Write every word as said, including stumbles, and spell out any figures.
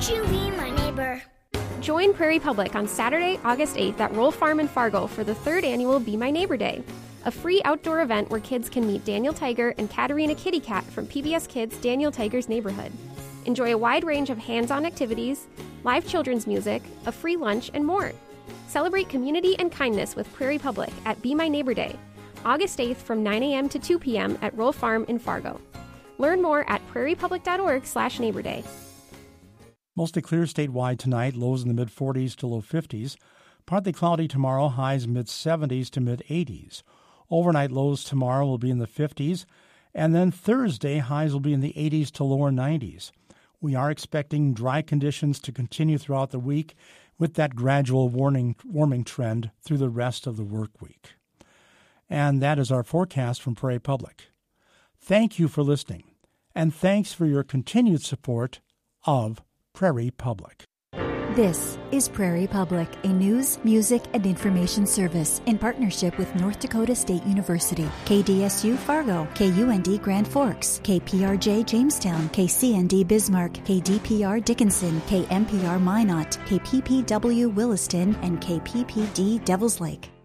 You be my neighbor. Join Prairie Public on Saturday, August eighth at Roll Farm in Fargo for the third annual Be My Neighbor Day, a free outdoor event where kids can meet Daniel Tiger and Katarina Kitty Cat from P B S Kids' Daniel Tiger's Neighborhood. Enjoy a wide range of hands-on activities, live children's music, a free lunch, and more. Celebrate community and kindness with Prairie Public at Be My Neighbor Day, August eighth from nine a.m. to two p.m. at Roll Farm in Fargo. Learn more at prairiepublic.org slash neighbor day. Mostly clear statewide tonight, lows in the mid-forties to low fifties. Partly cloudy tomorrow, highs mid-seventies to mid-eighties. Overnight lows tomorrow will be in the fifties, and then Thursday, highs will be in the eighties to lower nineties. We are expecting dry conditions to continue throughout the week with that gradual warming, warming trend through the rest of the work week. And that is our forecast from Prairie Public. Thank you for listening, and thanks for your continued support of Prairie Public. This is Prairie Public, a news, music, and information service in partnership with North Dakota State University, K D S U Fargo, K U N D Grand Forks, K P R J Jamestown, K C N D Bismarck, K D P R Dickinson, K M P R Minot, K P P W Williston, and K P P D Devils Lake.